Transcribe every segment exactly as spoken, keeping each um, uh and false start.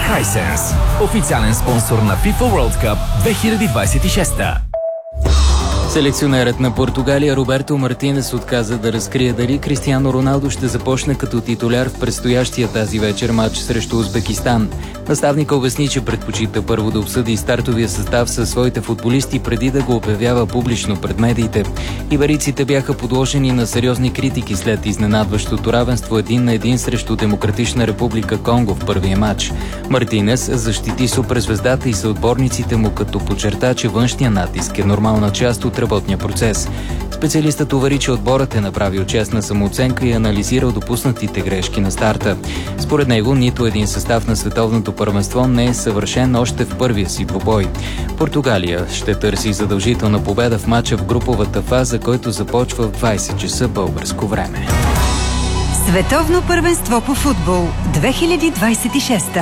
Hisense, официален спонсор на FIFA World Cup две хиляди двадесет и шеста. Селекционерът на Португалия Роберто Мартинес отказа да разкрие дали Кристиано Роналдо ще започне като титуляр в предстоящия тази вечер матч срещу Узбекистан. Наставника обясни, че предпочита първо да обсъди стартовия състав със своите футболисти преди да го обявява публично пред медиите. Иберийците бяха подложени на сериозни критики след изненадващото равенство един на един срещу Демократична република Конго в първия матч. Мартинес защити суперзвездата и съотборниците му, като подчерта, че външния натиск е нормална част от работния процес. Специалистът увери, че отборът е направил честна самооценка и анализирал допуснатите грешки на старта. Според него, нито един състав на световното първенство не е съвършен още в първия си двубой. Португалия ще търси задължителна победа в матча в груповата фаза, който започва в двадесет часа българско време. Световно първенство по футбол две хиляди двадесет и шеста.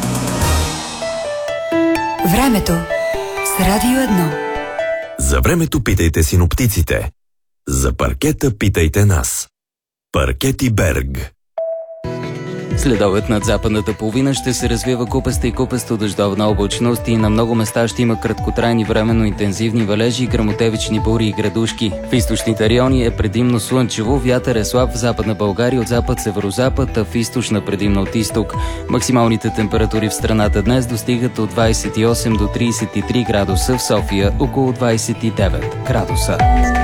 Времето с Радио едно. За времето питайте синоптиците. За паркета питайте нас. Паркети Берг. Следобед над западната половина ще се развива купеста и купесто дъждовна облачност и на много места ще има краткотрайни временно интензивни валежи, гръмотевични бури и градушки. В източните райони е предимно слънчево, вятър е слаб в Западна България от запад-северозапад, а в източна предимно от изток. Максималните температури в страната днес достигат от двадесет и осем до тридесет и три градуса, в София около двадесет и девет градуса.